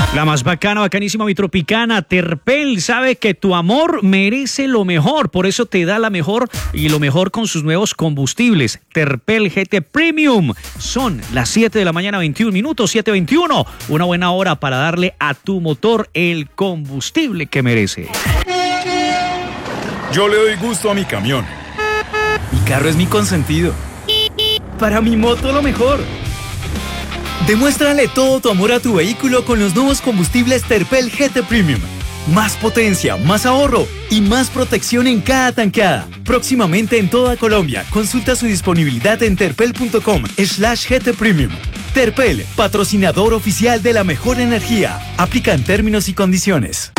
La más bacana, bacanísima, mi tropicana, Terpel, sabe que tu amor merece lo mejor, por eso te da la mejor y lo mejor con sus nuevos combustibles. Terpel GT Premium. Son las 7 de la mañana, 21 minutos, 7:21. Una buena hora para darle a tu motor el combustible que merece. Yo le doy gusto a mi camión. Mi carro es mi consentido. Para mi moto lo mejor. Demuéstrale todo tu amor a tu vehículo con los nuevos combustibles Terpel GT Premium. Más potencia, más ahorro y más protección en cada tanqueada. Próximamente en toda Colombia. Consulta su disponibilidad en terpel.com/GT Premium. Terpel, patrocinador oficial de la mejor energía. Aplica en términos y condiciones.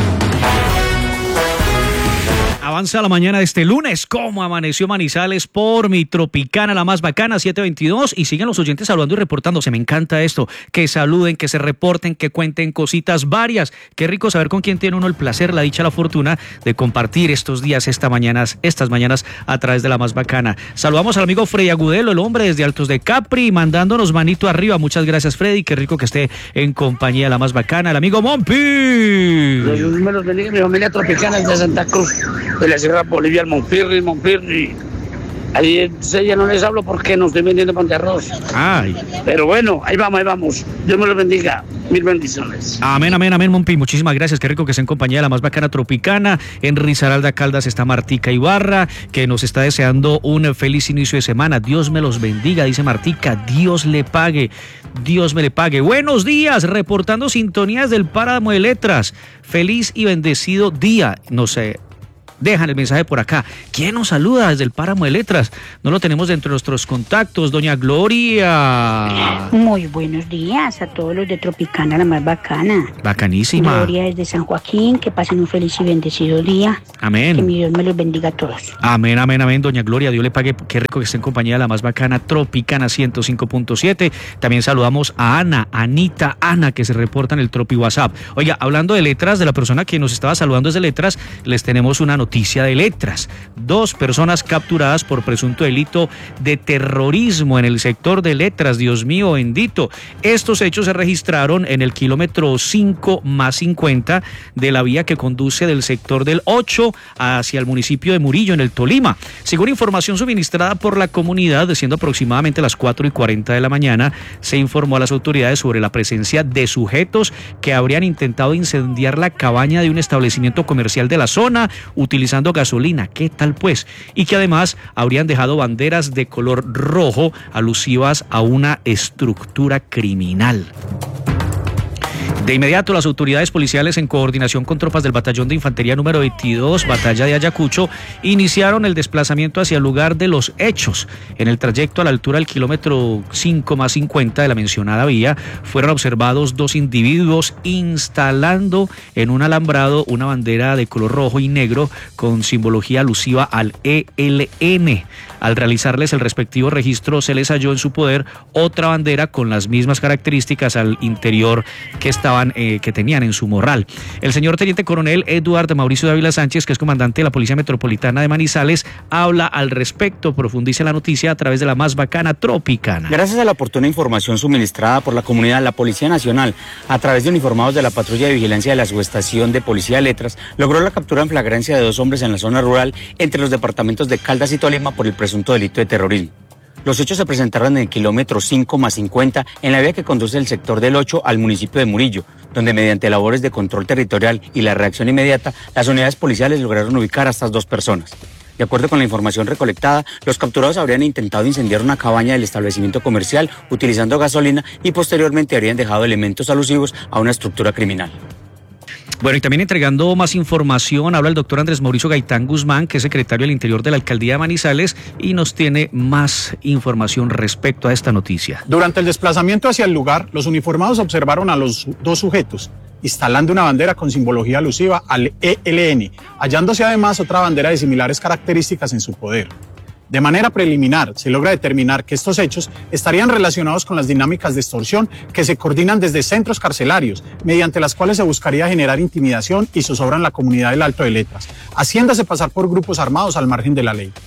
Avanza la mañana de este lunes, como amaneció Manizales por mi tropicana, la más bacana, 7:22, y siguen los oyentes saludando y reportándose. Me encanta esto, que saluden, que se reporten, que cuenten cositas varias. Qué rico saber con quién tiene uno el placer, la dicha, la fortuna de compartir estos días, estas mañanas a través de la más bacana. Saludamos al amigo Freddy Agudelo, el hombre desde Altos de Capri, mandándonos manito arriba. Muchas gracias, Freddy, qué rico que esté en compañía de la más bacana, el amigo Mompi. Dios me los bendiga, mi familia tropicana es de Santa Cruz, de la Sierra Bolivia, Monpirri. Ahí ya no les hablo porque no estoy vendiendo pan de arroz. Ay. Pero bueno, ahí vamos. Dios me los bendiga. Mil bendiciones. Amén, Mompi. Muchísimas gracias. Qué rico que esté en compañía de la más bacana tropicana. En Risaralda, Caldas, está Martica Ibarra, que nos está deseando un feliz inicio de semana. Dios me los bendiga, dice Martica. Dios le pague. Dios me le pague. Buenos días, reportando sintonías del Páramo de Letras. Feliz y bendecido día. No sé. Dejan el mensaje por acá. ¿Quién nos saluda desde el Páramo de Letras? No lo tenemos dentro de nuestros contactos. Doña Gloria. Muy buenos días a todos los de Tropicana, la más bacana. Bacanísima. Gloria desde San Joaquín. Que pasen un feliz y bendecido día. Amén. Que mi Dios me los bendiga a todos. Amén. Doña Gloria, Dios le pague. Qué rico que esté en compañía de la más bacana Tropicana 105.7. También saludamos a Ana, que se reporta en el Tropi WhatsApp. Oiga, hablando de letras, de la persona que nos estaba saludando desde Letras, les tenemos una noticia de Letras. 2 personas capturadas por presunto delito de terrorismo en el sector de Letras. Dios mío bendito. Estos hechos se registraron en el kilómetro 5+50 de la vía que conduce del sector del 8 hacia el municipio de Murillo, en el Tolima. Según información suministrada por la comunidad, siendo aproximadamente las 4:40 de la mañana, se informó a las autoridades sobre la presencia de sujetos que habrían intentado incendiar la cabaña de un establecimiento comercial de la zona, utilizando gasolina. ¿Qué tal pues? Y que además habrían dejado banderas de color rojo alusivas a una estructura criminal. De inmediato, las autoridades policiales, en coordinación con tropas del batallón de infantería número 22, Batalla de Ayacucho, iniciaron el desplazamiento hacia el lugar de los hechos. En el trayecto a la altura del kilómetro 5+50 de la mencionada vía, fueron observados 2 individuos instalando en un alambrado una bandera de color rojo y negro con simbología alusiva al ELN. Al realizarles el respectivo registro, se les halló en su poder otra bandera con las mismas características al interior que tenían en su morral. El señor teniente coronel Eduardo Mauricio Dávila Sánchez, que es comandante de la Policía Metropolitana de Manizales, habla al respecto, profundiza la noticia a través de la más bacana Tropicana. Gracias a la oportuna información suministrada por la comunidad, la Policía Nacional, a través de uniformados de la Patrulla de Vigilancia de la Subestación de Policía de Letras, logró la captura en flagrancia de 2 hombres en la zona rural entre los departamentos de Caldas y Tolima por el presunto delito de terrorismo. Los hechos se presentaron en el kilómetro 5+50 en la vía que conduce del sector del 8 al municipio de Murillo, donde mediante labores de control territorial y la reacción inmediata, las unidades policiales lograron ubicar a estas 2 personas. De acuerdo con la información recolectada, los capturados habrían intentado incendiar una cabaña del establecimiento comercial utilizando gasolina y posteriormente habrían dejado elementos alusivos a una estructura criminal. Bueno, y también entregando más información, habla el doctor Andrés Mauricio Gaitán Guzmán, que es secretario del Interior de la Alcaldía de Manizales, y nos tiene más información respecto a esta noticia. Durante el desplazamiento hacia el lugar, los uniformados observaron a los 2 sujetos instalando una bandera con simbología alusiva al ELN, hallándose además otra bandera de similares características en su poder. De manera preliminar, se logra determinar que estos hechos estarían relacionados con las dinámicas de extorsión que se coordinan desde centros carcelarios, mediante las cuales se buscaría generar intimidación y zozobra en la comunidad del Alto de Letras, haciéndose pasar por grupos armados al margen de la ley.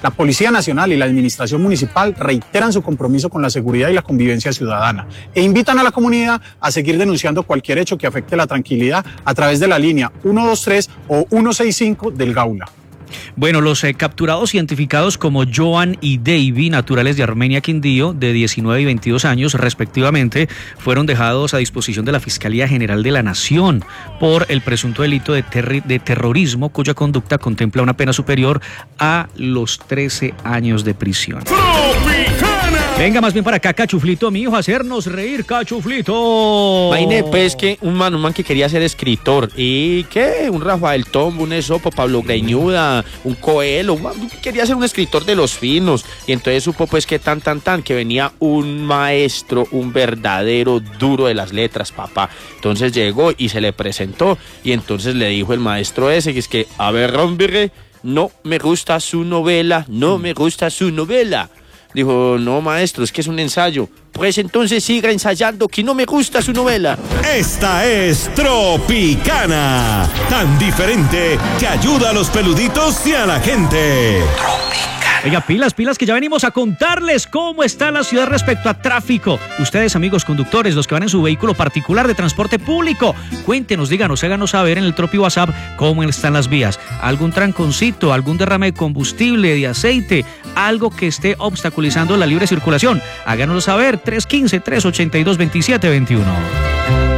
La Policía Nacional y la Administración Municipal reiteran su compromiso con la seguridad y la convivencia ciudadana e invitan a la comunidad a seguir denunciando cualquier hecho que afecte la tranquilidad a través de la línea 123 o 165 del Gaula. Bueno, los capturados identificados como Joan y Davy, naturales de Armenia, Quindío, de 19 y 22 años respectivamente, fueron dejados a disposición de la Fiscalía General de la Nación por el presunto delito de terrorismo, cuya conducta contempla una pena superior a los 13 años de prisión. Venga, más bien para acá, Cachuflito, mi hijo, hacernos reír, Cachuflito. Imagínate, pues, que un man que quería ser escritor. ¿Y qué? Un Rafael Tombo, un Esopo, Pablo Greñuda, un Coelho. Quería ser un escritor de los finos. Y entonces supo, pues, que que venía un maestro, un verdadero duro de las letras, papá. Entonces llegó y se le presentó. Y entonces le dijo el maestro ese, que es que, a ver, hombre, no me gusta su novela, no me gusta su novela. Dijo, no, maestro, es que es un ensayo. Pues entonces siga ensayando, que no me gusta su novela. Esta es Tropicana, tan diferente que ayuda a los peluditos y a la gente. Oiga, pilas, que ya venimos a contarles cómo está la ciudad respecto a tráfico. Ustedes, amigos conductores, los que van en su vehículo particular de transporte público, cuéntenos, díganos, háganos saber en el Tropi WhatsApp cómo están las vías. ¿Algún tranconcito, algún derrame de combustible, de aceite, algo que esté obstaculizando la libre circulación? Háganoslo saber, 315-382-2721.